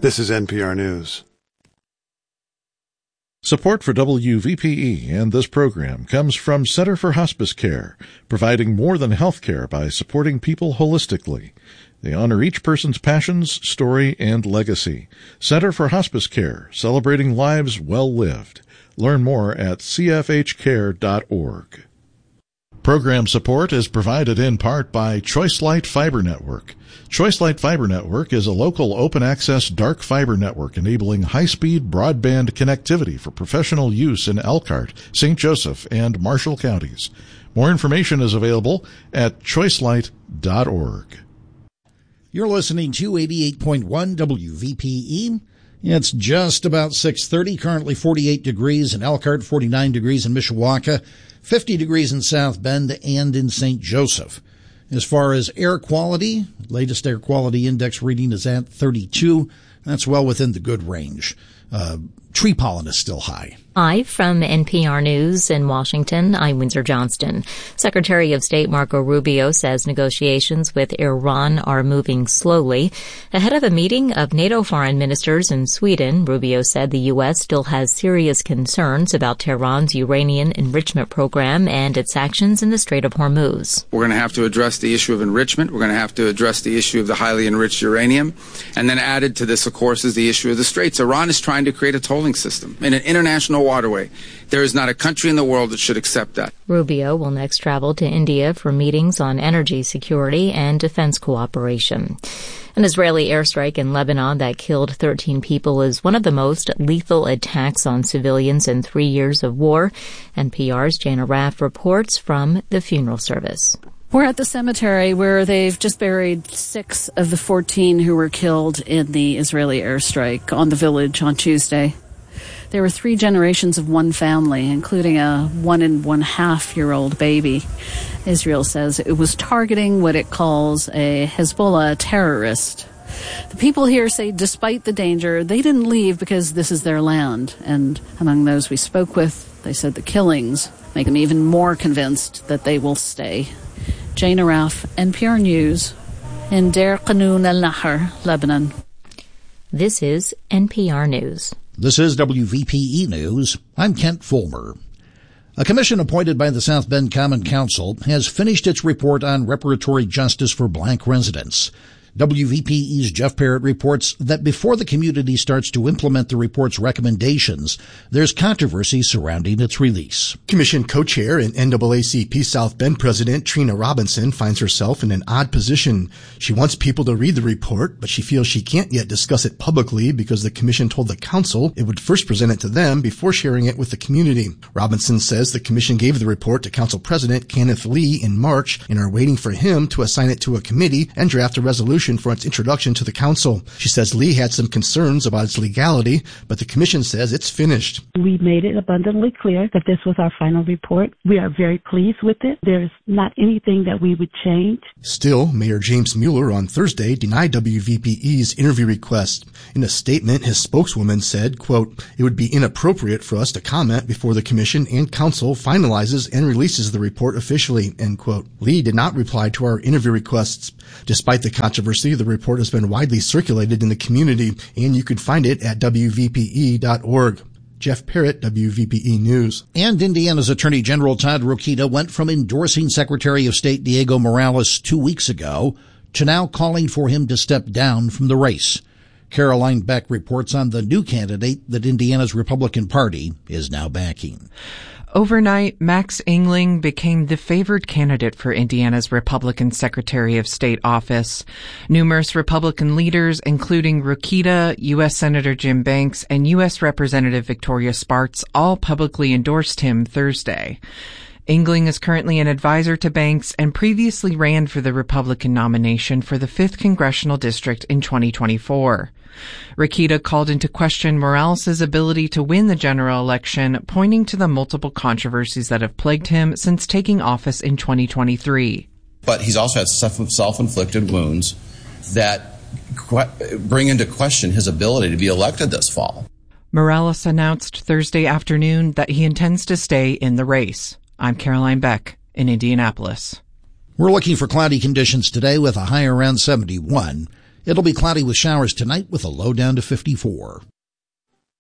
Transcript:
This is NPR News. Support for WVPE and this program comes from Center for Hospice Care, providing more than health care by supporting people holistically. They honor each person's passions, story, and legacy. Center for Hospice Care, celebrating lives well lived. Learn more at cfhcare.org. Program support is provided in part by ChoiceLight Fiber Network. ChoiceLight Fiber Network is a local open-access dark fiber network enabling high-speed broadband connectivity for professional use in Elkhart, St. Joseph, and Marshall counties. More information is available at choicelight.org. You're listening to 88.1 WVPE. It's just about 6:30, currently 48 degrees in Elkhart, 49 degrees in Mishawaka, 50 degrees in South Bend and in St. Joseph. As far as air quality, latest air quality index reading is at 32. That's well within the good range. Tree pollen is still high. Live from NPR News in Washington, I'm Windsor Johnston. Secretary of State Marco Rubio says negotiations with Iran are moving slowly. Ahead of a meeting of NATO foreign ministers in Sweden, Rubio said the U.S. still has serious concerns about Tehran's uranium enrichment program and its actions in the Strait of Hormuz. We're going to have to address the issue of enrichment. We're going to have to address the issue of the highly enriched uranium. And then added to this, of course, is the issue of the straits. Iran is trying to create a tolling system in an international waterway. There is not a country in the world that should accept that. Rubio will next travel to India for meetings on energy security and defense cooperation. An Israeli airstrike in Lebanon that killed 13 people is one of the most lethal attacks on civilians in 3 years of war. NPR's Jana Raff reports from the funeral service. We're at the cemetery where they've just buried 6 of the 14 who were killed in the Israeli airstrike on the village on Tuesday. There were 3 generations of one family, including a 1.5-year-old baby. Israel says it was targeting what it calls a Hezbollah terrorist. The people here say despite the danger, they didn't leave because this is their land. And among those we spoke with, they said the killings make them even more convinced that they will stay. Jana Raff, NPR News, in Deir Qanoun al-Nahar, Lebanon. This is NPR News. This is WVPE News. I'm Kent Fulmer. A commission appointed by the South Bend Common Council has finished its report on reparatory justice for black residents. WVPE's Jeff Parrott reports that before the community starts to implement the report's recommendations, there's controversy surrounding its release. Commission co-chair and NAACP South Bend President Trina Robinson finds herself in an odd position. She wants people to read the report, but she feels she can't yet discuss it publicly because the commission told the council it would first present it to them before sharing it with the community. Robinson says the commission gave the report to Council President Kenneth Lee in March and are waiting for him to assign it to a committee and draft a resolution for its introduction to the council. She says Lee had some concerns about its legality, but the commission says it's finished. We made it abundantly clear that this was our final report. We are very pleased with it. There's not anything that we would change. Still, Mayor James Mueller on Thursday denied WVPE's interview request. In a statement, his spokeswoman said, quote, "It would be inappropriate for us to comment before the commission and council finalizes and releases the report officially," end quote. Lee did not reply to our interview requests. Despite the controversy, the report has been widely circulated in the community, and you can find it at WVPE.org. Jeff Parrott, WVPE News. And Indiana's Attorney General Todd Rokita went from endorsing Secretary of State Diego Morales 2 weeks ago to now calling for him to step down from the race. Caroline Beck reports on the new candidate that Indiana's Republican Party is now backing. Overnight, Max Engling became the favored candidate for Indiana's Republican Secretary of State office. Numerous Republican leaders, including Rokita, U.S. Senator Jim Banks, and U.S. Representative Victoria Spartz, all publicly endorsed him Thursday. Engling is currently an advisor to Banks and previously ran for the Republican nomination for the 5th Congressional District in 2024. Rokita called into question Morales' ability to win the general election, pointing to the multiple controversies that have plagued him since taking office in 2023. But he's also had self-inflicted wounds that bring into question his ability to be elected this fall. Morales announced Thursday afternoon that he intends to stay in the race. I'm Caroline Beck in Indianapolis. We're looking for cloudy conditions today with a high around 71. It'll be cloudy with showers tonight with a low down to 54.